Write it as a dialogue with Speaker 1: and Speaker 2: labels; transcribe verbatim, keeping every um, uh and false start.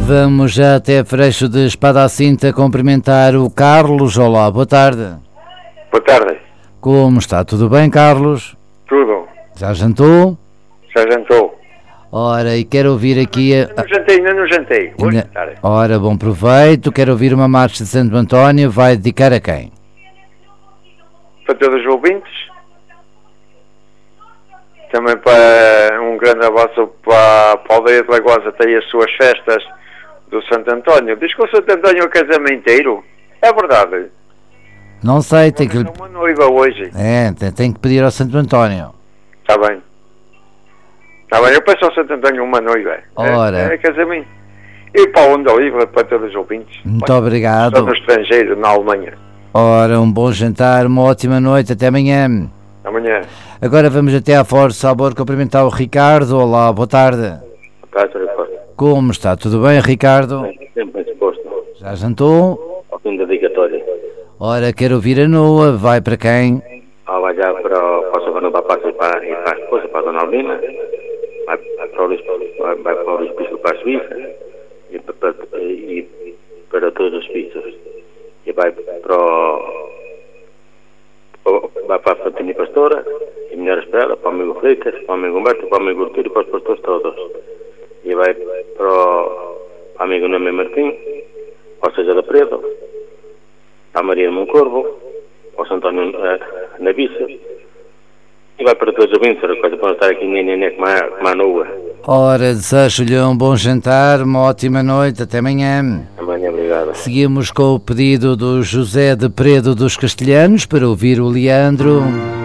Speaker 1: Vamos já até Freixo de Espada à Cinta cumprimentar o Carlos. Olá, boa tarde.
Speaker 2: Boa tarde.
Speaker 1: Como está? Tudo bem, Carlos?
Speaker 2: Tudo.
Speaker 1: Já jantou?
Speaker 2: Já jantou.
Speaker 1: Ora, e quero ouvir aqui... A...
Speaker 2: Não jantei, ainda não jantei. Hoje,
Speaker 1: Ainda...
Speaker 2: tarde.
Speaker 1: Ora, bom proveito. Quero ouvir uma marcha de Santo António. Vai dedicar a quem?
Speaker 2: Para todos os ouvintes. Também para um grande abraço para, para a aldeia de Lagosa, tem as suas festas do Santo António. Diz que o Santo António é o casamenteiro. É verdade.
Speaker 1: Não sei, tem que...
Speaker 2: É uma noiva hoje.
Speaker 1: É, tem, tem que pedir ao Santo António.
Speaker 2: Está bem. Está bem, eu peço ao Santo António uma noiva.
Speaker 1: Ora.
Speaker 2: É, é casamento. E para a Onda Livre, para todos os ouvintes.
Speaker 1: Muito
Speaker 2: Bem,
Speaker 1: obrigado.
Speaker 2: Estou no estrangeiro, na Alemanha.
Speaker 1: Ora, um bom jantar, uma ótima noite. Até amanhã.
Speaker 2: Amanhã.
Speaker 1: Agora vamos até à Força Sabor cumprimentar o Ricardo. Olá, boa tarde.
Speaker 3: Boa tarde, Ricardo.
Speaker 1: Como está? Tudo bem, Ricardo?
Speaker 3: Sempre bem disposto.
Speaker 1: Já jantou?
Speaker 3: Ao fim da dedicatória.
Speaker 1: Ora, quero ouvir a Noa. Vai para quem?
Speaker 3: Ah, vai já para, para o Savano Papassa e para, e para a esposa, para a Dona Albina. Vai para o Luís, vai, vai para o Luís Pisco, para a Suíça. E para, para, e para todos os suíços. E vai para o... Vai para a Fantina Pastora. E melhores para ela, para o amigo Freitas, para o amigo Humberto, para o amigo Arturo e para os pastores todos. E vai para o amigo Nome Martim, para o Seja da Preto, para a Maria Moncorvo, para o Santo António uh, na Bissa. E vai para todos os ouvintes, a coisa para não estar aqui nem nem como a Noa.
Speaker 1: Ora, desejo-lhe um bom jantar, uma ótima noite, até amanhã.
Speaker 3: Amanhã, obrigado.
Speaker 1: Seguimos com o pedido do José de Predo dos Castelhanos para ouvir o Leandro.